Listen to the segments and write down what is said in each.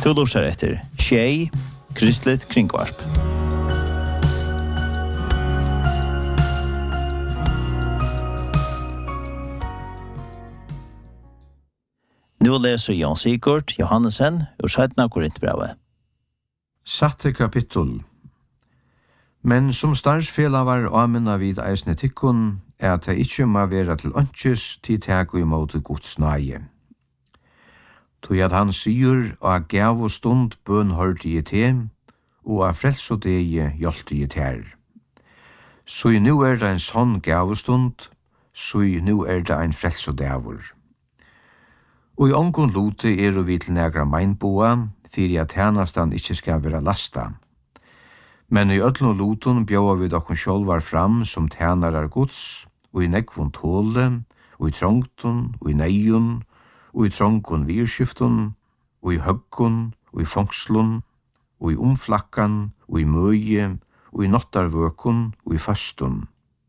Du lurer etter Tjej, Kristligt Kringvarp. Nu läser Jan Sigurd Johannesen ur 17. Korintbrevet. Satte kapittel. Men som starfsfelavar amina vid eisne tikkun, at det ikkje må vera til ønskjes til teg og imot Guds nage. Tog at han sier, og gav og stund bøn hørte i te, og av frels og dege hjelte i ter. Så nu det en sånn gav og stund, så nu det en frels og devor. Og i ongon lote vi til negra meinboa, fyrir at tjenastan ikkje skal vera lasta. Men i öllun loton bjóa vi dokkun sjálvar fram som tjenarar Guds, og i nekvun tåle, og i trångtun, og i neiun, og i trångkun virskiftun, og i høggun, og i fongslun, og i omflakkan, og i møye, og i nottarvøkun, og i fastun.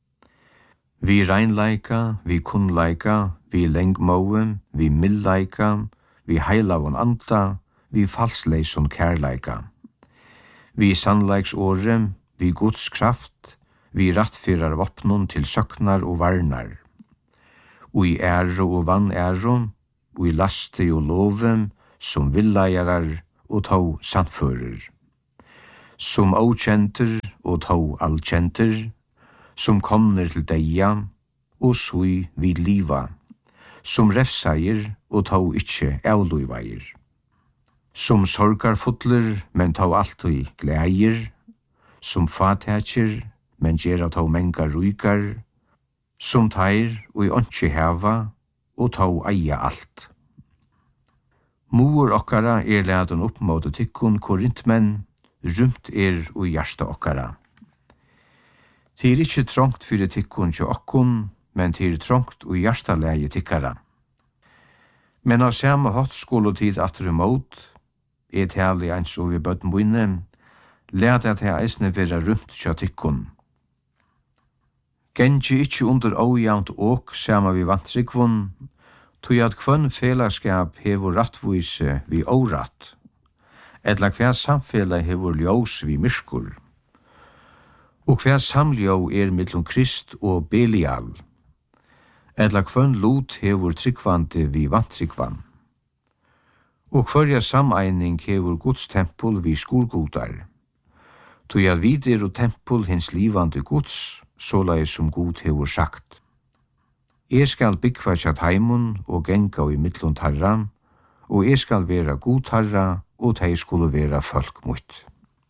Vi reinleika, vi kunnleika, vi lengmåe, vi mildleika, vi heilavun anda, vi falsleisun kærleika. Vi sannleiksåre, vi Guds kraft, vi rattfyrar vopnun til søknar og varnar. Og i æro og vanæro, og i laste og love, som villajarar og tå sannfører. Som åkjenter og tå allkjenter, som kommer til deia, og sui vid liva, som refseier og tå ikkje avluiveier. Som sorgar fotler, men tå alltid gleier, som fatetjer, men gjerra tå menga ruikar, som teir og i åndsje heva, og tå eia alt. Mor okkara laden opp mot tikkun korintmenn, rumt og hjärsta okkara. Det ikkje trångt fyrir tikkun til okkun, men det trångt og hjärsta leie tikkara. Men av samme hatt skoletid atter imot, tali eins og vi bøtten boinne, led at jeg eisne vera rumt tja tikkun. Gengi ikkje under ójant åk sama vi vantrikvun, tog at kvønn felaskap hevur rattvise vi óratt, etla hver samfela hevur ljós vi myrskur, og hver samljó millum Krist og Belial, etla kvønn lot hevur tryggvandi vi vantrikvan, og hverja sameining hevur Guds tempel vi skolgodar, tog at vidir og tempel hins livande Guds, såleis som Gud hevur sagt. Skal byggva tjat heimun og genga i mittlun tarra, og skal vera god tarra, og tei skulle vera folk mutt.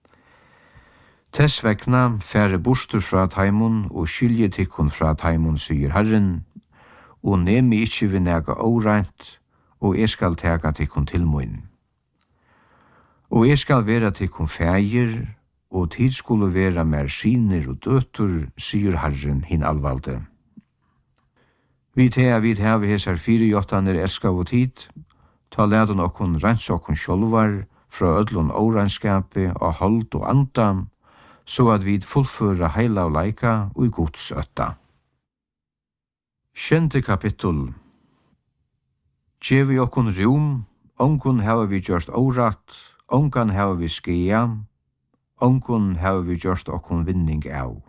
Tess vegna fære bostur fra heimun og skilje tikkun fra heimun, sier Herren, og nemi ikkje vi nega óreint, og skal tega tikkun til mun. Og skal vera tikkun fægir, og tid skulle vera mer sinir og døtur, sier Herren hin alvalde. Vi hava hesar 4 elskav og tid, ta leden okkun rens okkun sjolvar fra ödlun óregnskapi og hold og anda, så at vi fullføra heila og leika og i Guds øtta. 7. kapittel. Gjevi okkun rum, ongun hava vi gjørst óratt, ongan hava vi skea, ongun hava vi gjørst okkun vinning av.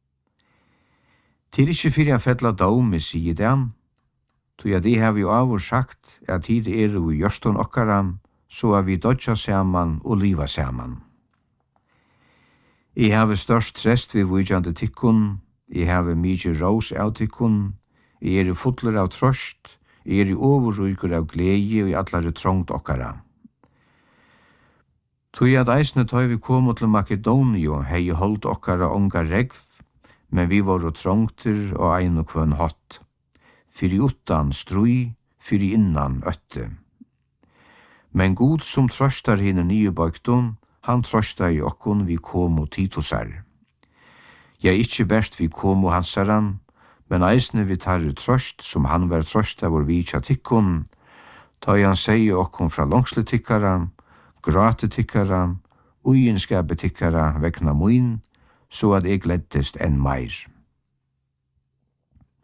Til ikkje fyrir fella dømi sier det, tog det har vi avur sagt at tid vi gjørston okkara, så vi dodja saman og liva saman. Jeg har størst trest vi vujjande tikkun, jeg har mykje ros av tikkun, jeg fotler av trost, jeg overruikur av glede og i allare trångt okkara. Tog at eisne tøy vi kom til Makedonio, hei holdt okkara onga regv, men vi var trångter og ein og kvønn hatt. Fyri utan strui, fyri innan øtte. Men Gud som trøstar henne nye bøgtun, han trøstar i okkun vi komo Titusar. Jeg ikkje best vi komo hansaran, men eisne vi tar trøst som han var trøst av vår vitja tikkun, ta han seg okkun fra langsle tikkara, grate tikkara, uienskape tikkara vekna muin, så at jeg gleddest enn meir.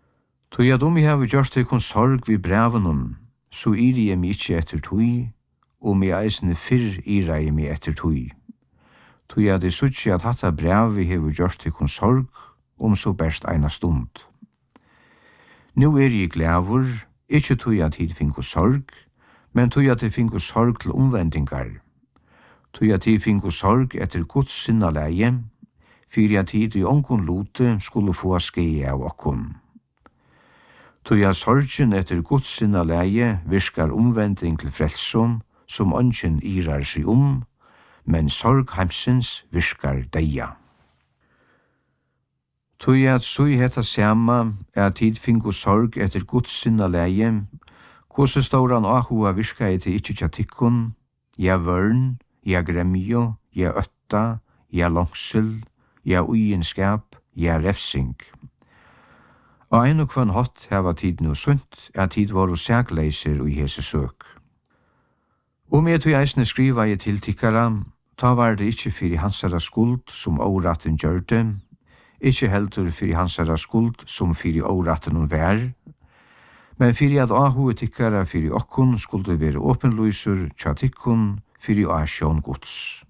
Tog at jeg har gjørst tikkun sorg vi brevenun, så jeg mykje etter tog, I eisne fyrr irei mi etter tui. Tui at I sutsi at hatta brevi hever gjørst tykon sorg, så best eina stund. Nu I glævur, ikkje tui at hid finko sorg, men tui at finko sorg til omvendingar. Tui at hid finko sorg etter Guds sinnaleie, fyri at hid I onkon lute skulle få skei av okkon. Tui at sorgen etter Guds sinnaleie virkar omvending til frelsom, som ongen irar seg men sorg heimsins virkar deia. Tui at sui hetta sama at tid finko sorg etter Guds sinnaleie, kose stauran ahua virka til ikkje tjatikon, ja vørn, ja gremjo, ja øtta, ja langsel, ja uienskap, ja refsing. Og ein og kvann hatt heva tid no sunt, at tid var og sægleiser og hese søk. Med tui eisne skriva I til tikkara, ta var det ikkje fyri hansara skuld som åraten gjørte, ikkje heldur fyri hansara skuld som fyri åraten hun vær, men fyri at ahu tikkara fyri okkun skulde være åpenløysur tja tikkun fyri asjon gods.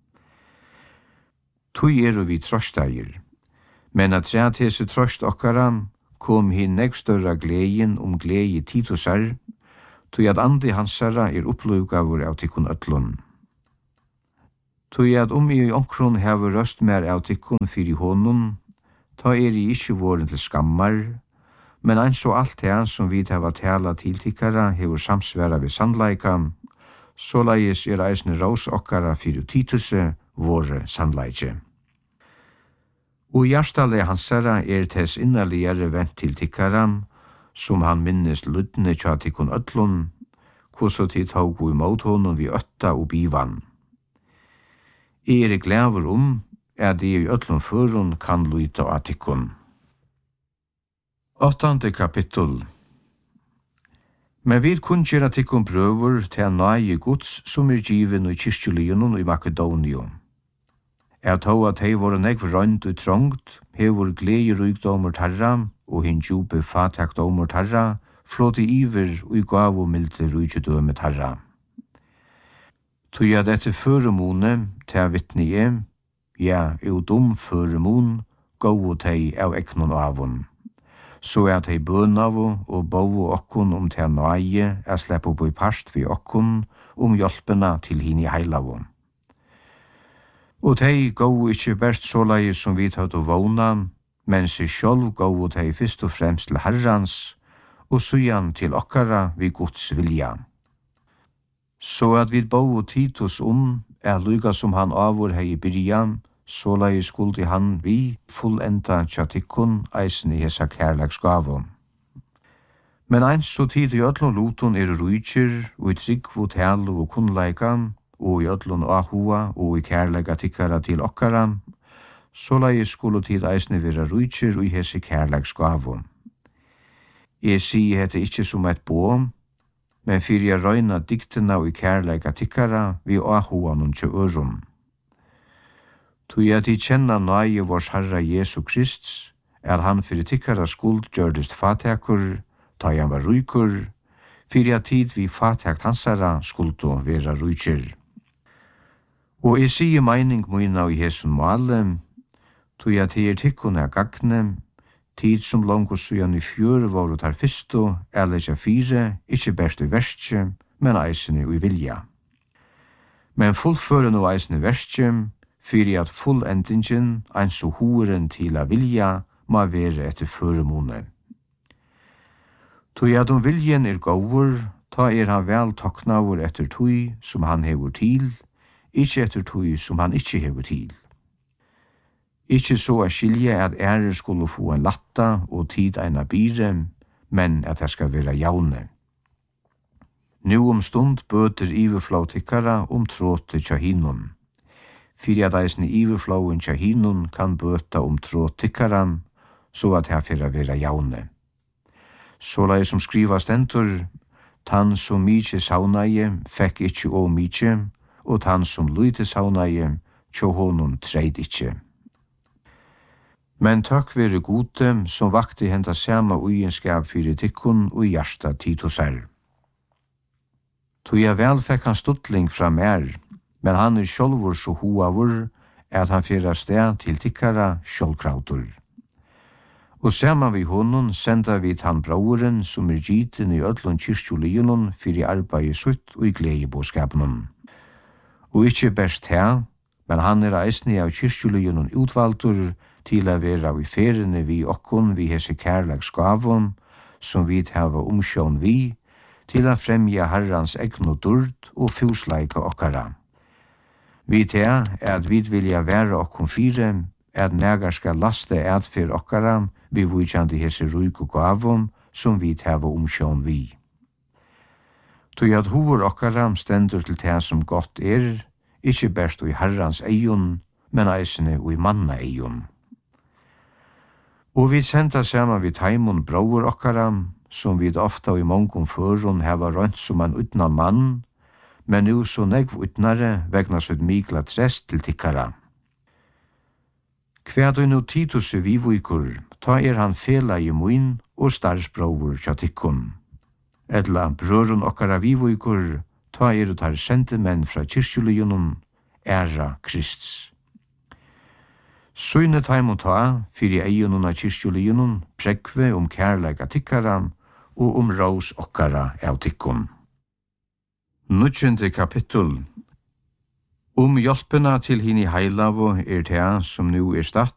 Tui vi trøstair, men at treat hese trøst okkara kom hin størra gleien glei Titusar, tui at andi hansara opplugavur av tikkun öllun. Tui at I onkron hever røst mer av tikkun fyri honum, ta I ikkje våren til skammar, men anså alt det som vi hava tala til tikkara hever samsværa ved sannleika, såleis eisne rås okkara fyri Tituse våre sannleike. Og hjertale hansara tess innaligere vent til tikkara, som han minnes ludne tja tikkun öllun, hvordan tid tog imot honom vi øtta og bivan. Glæver at de I öllun førun kan luita av tikkun. 8. kapittel. Men vi kunnkjera tikkun prøver til nøye gods som given I kyrkjelion I Makedonio. Tog at hei var negv rønt og trångt, hever glede rygdommer tarra, og hin djupe fatakdommer tarra, flåte iver og I gav og milde rygdømme tarra. Tog at etter føremone, til vittnie, ja, føremon, gå teg av eknon avon. Så at hei bønavo og bo okkon til nøye, slepp opp I parst vi okkon, hjelpena til hini heilavon. Og tei gå ikkje best såleie som vi tatt å vågna, men seg sjálv gå tei fyrst og fremst til Herrans, og sujan til okkara vi Guds vilja. Så at vi bo Titus lyga som han avur hei byrja, såleie skuldi han vi fullenda tjatikkun eisen I hesa kærleksgavum. Men eins så tid I öllun lutun rujtjir, og I tryggvu tælu og kunnleika, og I öllun ahua og I kærlega tikkara til okkara, såleie skulle tid eisne vera rujtjir og I hese kærleksgavum. Sier hette ikkje som et bo, men fyrir røyna diktena og I kærlega tikkara vi ahua nun tje ørum. Tui at I kjenna nøye vårs Herra Jesu Krist, han fyrir tikkara skuld gjørdist fatekur, ta han var rujkur, fyrir at tid vi fatekt hansara skuldu vera rujkir. Og sier meining moina I hesun male, tui at tikkun gagne, tid som langt sujan I fjør var tar fyrstu, leggja fire, ikkje best I verskje, men eisene I vilja. Men fullføren og eisene verskje, fyrir at fullendingen, eins og horen til a vilja, må være etter føremone. Tui at viljen gåur, ta han vel toknavur etter tui som han hever til, ikkje etter tui som han ikkje hever til. Ikkje så a skilje at skulle få en latta og tid eina bire, men at det skal være jaune. Nu stund bøter iverflå tikkara tråte tja hinun. Fyrir at eisne iverflåen tja hinun kan bøta tråte tikkara, så at her fyrir være jaune. Såleis som skriva stendur, tann som mykje saunaie, fekk ikkje å mykje, og tann som lyte saunaie, tjå honum treid ikkje. Men takk være gode som vakti henda sama uienskap fyrir tikkun og hjarta Titusar. Tog jeg vel fikk han stuttling fra mer, men han sjálvur så hoavur at han fyrir sted til tikkara sjálvkrautur. Og saman vi honom senda vi han brauren som giten i öllun kyrkjuliunum fyrir arbeid sutt og i gledeboskapenum. Og ikkje best her, men han eisne av kyrkjuliunum utvaldur til a vera i ferene vi okkon vi hese kærleikskavum, som vi hava omsjån vi, til a fremja Herrans egnu durd og fusleika okkara. Vi til at vi vilja være okkon fire, at negar skal laste for okkara, vi vujkjandi hese ruik og gavum, som vi hava omsjån vi. Tog at hovor okkara stendur til det som godt ikkje berst i Herrans eion, men eisene og i manna eion. Og vi senda saman vid taimon brauer okkara, som vi ofta og i mongum førun heva rønt som en utnan mann, men nu så negv utnare vegna så mikla trest til tikkara. Kvæd og nu Titus vivuikur, ta han fela i muin og starsbrauer tja tikkun. Edla brørun okkara vivuikur, ta tar sente menn fra kyrkjuliunum, æra Krists. Søyne taimon ta, fyrir eiunum av kyrkjuliunum, prekve kærleika tikkaram, og rås okkara av tikkun. 9. kapittel. Hjelpena til hini heilavu det som nu statt,